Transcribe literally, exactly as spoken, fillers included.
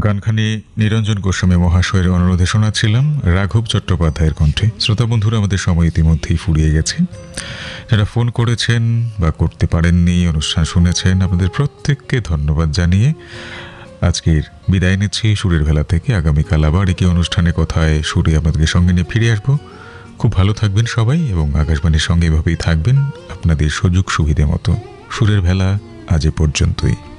গানখানি নিরঞ্জন গোস্বামী মহাশয়ের অনুরোধে শোনাচ্ছিলাম রাঘব চট্টোপাধ্যায়ের কণ্ঠে। শ্রোতা বন্ধুরা, আমাদের সময় ইতিমধ্যেই ফুরিয়ে গেছে। যারা ফোন করেছেন বা করতে পারেননি, অনুষ্ঠান শুনেছেন, আপনাদের প্রত্যেককে ধন্যবাদ জানিয়ে আজকের বিদায় নিচ্ছি সুরের ভেলা থেকে। আগামীকাল আবার একই অনুষ্ঠানে কথায় সুরে আপনাদেরকে সঙ্গে নিয়ে ফিরে আসবো। খুব ভালো থাকবেন সবাই এবং আকাশবাণীর সঙ্গে এভাবেই থাকবেন আপনাদের সুযোগ সুবিধে মতো। সুরের ভেলা আজ এ পর্যন্তই।